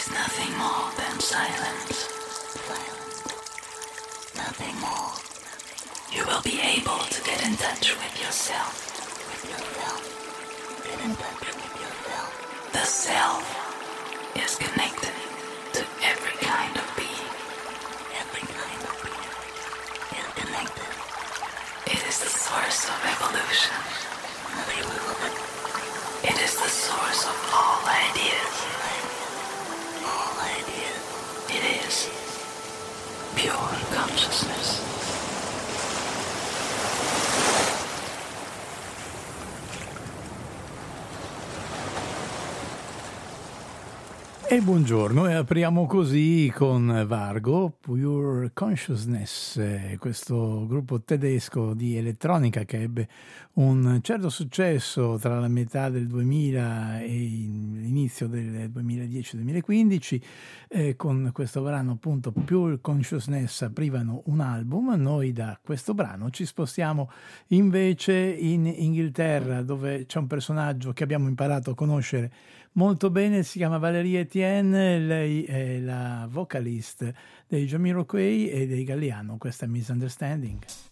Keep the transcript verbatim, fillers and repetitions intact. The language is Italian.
is nothing more than silence. Silence. Nothing more. You will be able to get in touch with yourself. With yourself. Get in touch with yourself. The self is connected to every kind of being. Every kind of being is connected. It is the source of evolution. It is the source of all ideas. All ideas. It is pure consciousness. E buongiorno, e apriamo così con Vargo, Pure Consciousness, eh, questo gruppo tedesco di elettronica che ebbe un certo successo tra la metà del duemila e l'inizio del duemiladieci duemilaquindici. Eh, con questo brano appunto Pure Consciousness aprivano un album. Noi da questo brano ci spostiamo invece in Inghilterra, dove c'è un personaggio che abbiamo imparato a conoscere molto bene, si chiama Valérie Etienne, lei è la vocalist dei Jamiroquai e dei Galliano, questa è Misunderstanding.